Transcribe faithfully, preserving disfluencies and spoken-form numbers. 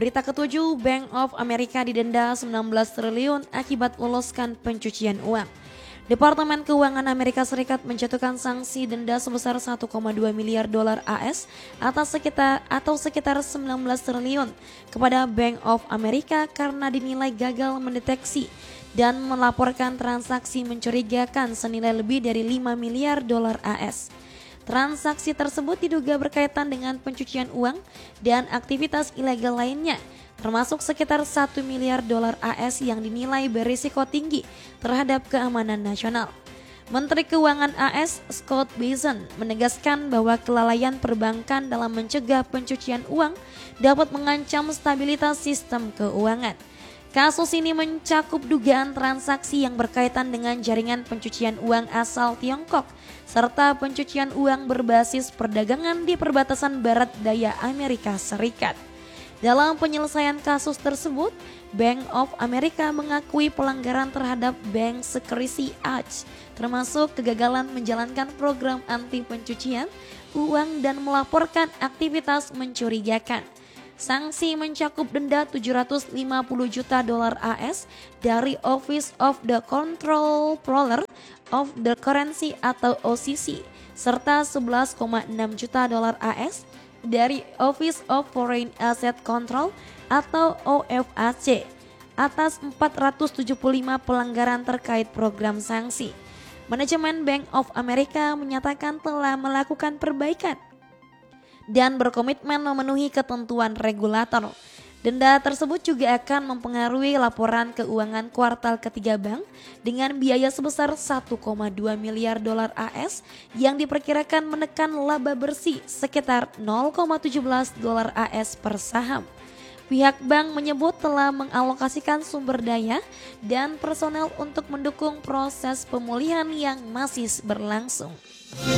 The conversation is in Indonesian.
Berita ketujuh, Bank of America didenda sembilan belas triliun akibat meloloskan pencucian uang. Departemen Keuangan Amerika Serikat menjatuhkan sanksi denda sebesar satu koma dua miliar dolar A S atas sekitar atau sekitar sembilan belas triliun kepada Bank of America karena dinilai gagal mendeteksi dan melaporkan transaksi mencurigakan senilai lebih dari lima miliar dolar A S. Transaksi tersebut diduga berkaitan dengan pencucian uang dan aktivitas ilegal lainnya, termasuk sekitar satu miliar dolar A S yang dinilai berisiko tinggi terhadap keamanan nasional. Menteri Keuangan A S Scott Bessent menegaskan bahwa kelalaian perbankan dalam mencegah pencucian uang dapat mengancam stabilitas sistem keuangan. Kasus ini mencakup dugaan transaksi yang berkaitan dengan jaringan pencucian uang asal Tiongkok serta pencucian uang berbasis perdagangan di perbatasan barat daya Amerika Serikat. Dalam penyelesaian kasus tersebut, Bank of America mengakui pelanggaran terhadap Bank Secrecy Act, termasuk kegagalan menjalankan program anti pencucian uang dan melaporkan aktivitas mencurigakan. Sanksi mencakup denda tujuh ratus lima puluh juta dolar A S dari Office of the Comptroller of the Currency atau O C C serta sebelas koma enam juta dolar A S dari Office of Foreign Asset Control atau O F A C atas empat ratus tujuh puluh lima pelanggaran terkait program sanksi. Manajemen Bank of America menyatakan telah melakukan perbaikan dan berkomitmen memenuhi ketentuan regulator. Denda tersebut juga akan mempengaruhi laporan keuangan kuartal ketiga bank dengan biaya sebesar satu koma dua miliar dolar A S yang diperkirakan menekan laba bersih sekitar nol koma satu tujuh dolar A S per saham. Pihak bank menyebut telah mengalokasikan sumber daya dan personel untuk mendukung proses pemulihan yang masih berlangsung.